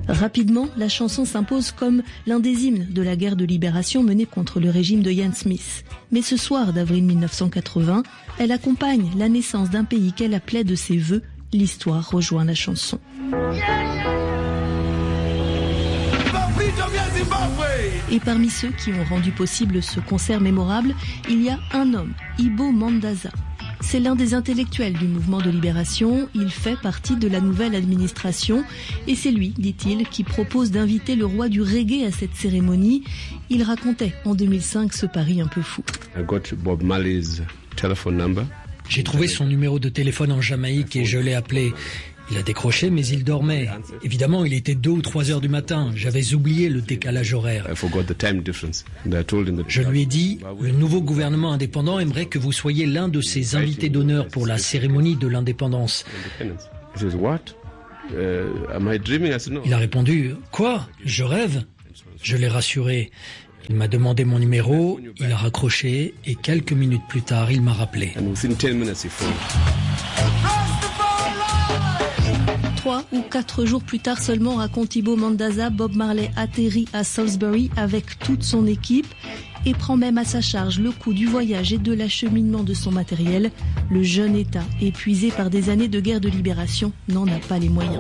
Rapidement, la chanson s'impose comme l'un des hymnes de la guerre de libération menée contre le régime de Ian Smith. Mais ce soir d'avril 1980, elle accompagne la naissance d'un pays qu'elle appelait de ses vœux. L'histoire rejoint la chanson. Et parmi ceux qui ont rendu possible ce concert mémorable, il y a un homme, Ibo Mandaza. C'est l'un des intellectuels du mouvement de libération, il fait partie de la nouvelle administration et c'est lui, dit-il, qui propose d'inviter le roi du reggae à cette cérémonie. Il racontait en 2005 ce pari un peu fou. J'ai trouvé son numéro de téléphone en Jamaïque et je l'ai appelé. Il a décroché, mais il dormait. Évidemment, il était 2 ou 3 heures du matin. J'avais oublié le décalage horaire. Je lui ai dit, le nouveau gouvernement indépendant aimerait que vous soyez l'un de ses invités d'honneur pour la cérémonie de l'indépendance. Il a répondu, quoi? Je rêve? Je l'ai rassuré. Il m'a demandé mon numéro, il a raccroché et quelques minutes plus tard, il m'a rappelé. 3 ou 4 jours plus tard seulement, raconte Ibo Mandaza, Bob Marley atterrit à Salisbury avec toute son équipe et prend même à sa charge le coût du voyage et de l'acheminement de son matériel. Le jeune État, épuisé par des années de guerre de libération, n'en a pas les moyens.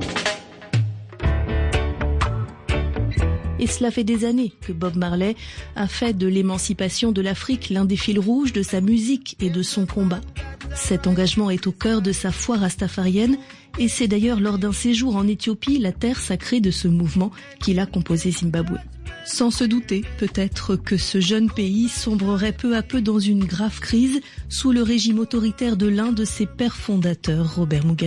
Et cela fait des années que Bob Marley a fait de l'émancipation de l'Afrique l'un des fils rouges de sa musique et de son combat. Cet engagement est au cœur de sa foi rastafarienne et c'est d'ailleurs lors d'un séjour en Éthiopie, la terre sacrée de ce mouvement, qu'il a composé Zimbabwe. Sans se douter, peut-être que ce jeune pays sombrerait peu à peu dans une grave crise sous le régime autoritaire de l'un de ses pères fondateurs, Robert Mugabe.